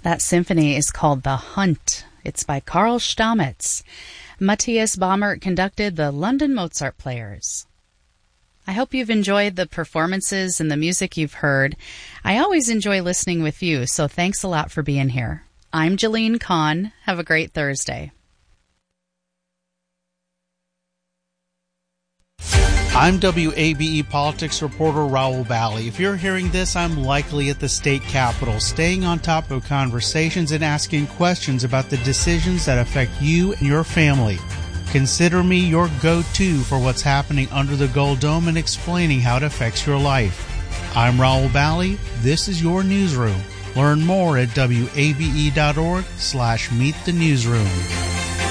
That symphony is called The Hunt. It's by Karl Stamitz. Matthias Baumert conducted the London Mozart Players. I hope you've enjoyed the performances and the music you've heard. I always enjoy listening with you, so thanks a lot for being here. I'm Jalene Kahn. Have a great Thursday. I'm WABE politics reporter Raul Bally. If you're hearing this, I'm likely at the state capitol, staying on top of conversations and asking questions about the decisions that affect you and your family. Consider me your go-to for what's happening under the Gold Dome and explaining how it affects your life. I'm Raul Bally. This is your newsroom. Learn more at wabe.org/meetthenewsroom.